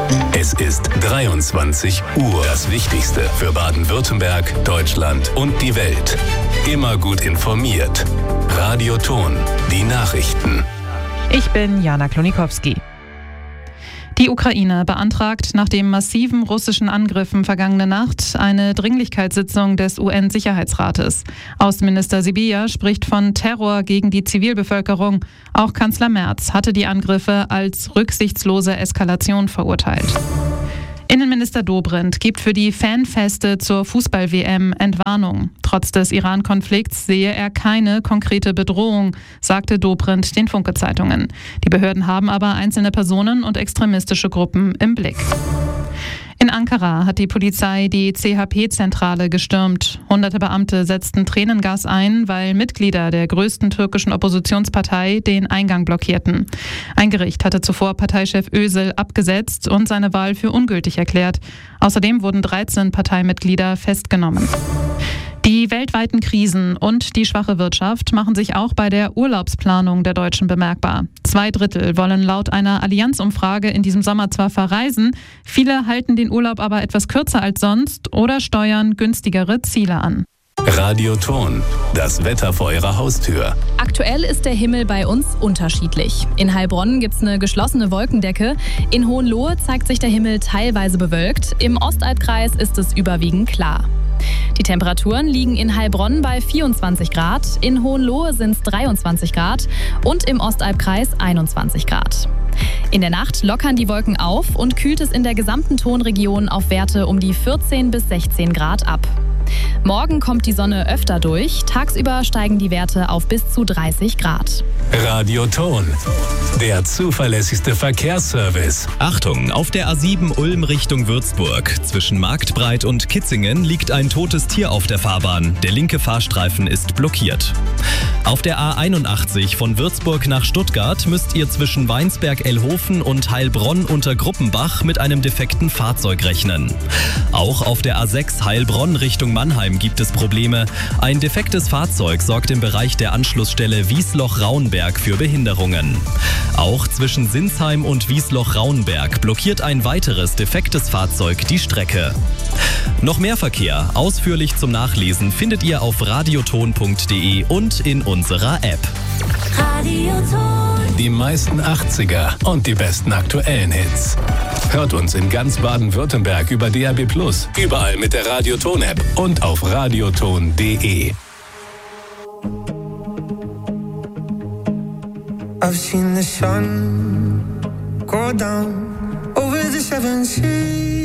Es ist 23 Uhr. Das Wichtigste für Baden-Württemberg, Deutschland und die Welt. Immer gut informiert. Radio Ton, die Nachrichten. Ich bin Jana Klonikowski. Die Ukraine beantragt nach den massiven russischen Angriffen vergangene Nacht eine Dringlichkeitssitzung des UN-Sicherheitsrates. Außenminister Sybiha spricht von Terror gegen die Zivilbevölkerung. Auch Kanzler Merz hatte die Angriffe als rücksichtslose Eskalation verurteilt. Innenminister Dobrindt gibt für die Fanfeste zur Fußball-WM Entwarnung. Trotz des Iran-Konflikts sehe er keine konkrete Bedrohung, sagte Dobrindt den Funke-Zeitungen. Die Behörden haben aber einzelne Personen und extremistische Gruppen im Blick. In Ankara hat die Polizei die CHP-Zentrale gestürmt. Hunderte Beamte setzten Tränengas ein, weil Mitglieder der größten türkischen Oppositionspartei den Eingang blockierten. Ein Gericht hatte zuvor Parteichef Özil abgesetzt und seine Wahl für ungültig erklärt. Außerdem wurden 13 Parteimitglieder festgenommen. Die weltweiten Krisen und die schwache Wirtschaft machen sich auch bei der Urlaubsplanung der Deutschen bemerkbar. 2/3 wollen laut einer Allianz-Umfrage in diesem Sommer zwar verreisen, viele halten den Urlaub aber etwas kürzer als sonst oder steuern günstigere Ziele an. Radio Ton, das Wetter vor Ihrer Haustür. Aktuell ist der Himmel bei uns unterschiedlich. In Heilbronn gibt es eine geschlossene Wolkendecke. In Hohenlohe zeigt sich der Himmel teilweise bewölkt. Im Ostalbkreis ist es überwiegend klar. Die Temperaturen liegen in Heilbronn bei 24 Grad, in Hohenlohe sind es 23 Grad und im Ostalbkreis 21 Grad. In der Nacht lockern die Wolken auf und kühlt es in der gesamten Tonregion auf Werte um die 14 bis 16 Grad ab. Morgen kommt die Sonne öfter durch, tagsüber steigen die Werte auf bis zu 30 Grad. Radio Ton, der zuverlässigste Verkehrsservice. Achtung, auf der A7 Ulm Richtung Würzburg. Zwischen Marktbreit und Kitzingen liegt ein totes Tier auf der Fahrbahn. Der linke Fahrstreifen ist blockiert. Auf der A81 von Würzburg nach Stuttgart müsst ihr zwischen Weinsberg-Elhofen und Heilbronn unter Gruppenbach mit einem defekten Fahrzeug rechnen. Auch auf der A6 Heilbronn Richtung Mannheim gibt es Probleme. Ein defektes Fahrzeug sorgt im Bereich der Anschlussstelle Wiesloch-Rauenberg für Behinderungen. Auch zwischen Sinsheim und Wiesloch-Rauenberg blockiert ein weiteres defektes Fahrzeug die Strecke. Noch mehr Verkehr, ausführlich zum Nachlesen, findet ihr auf radioton.de und in unserer App. Radioton. Die meisten 80er und die besten aktuellen Hits. Hört uns in ganz Baden-Württemberg über DAB+, überall mit der Radioton-App und auf radioton.de. I've seen the sun go down over the 7 seas.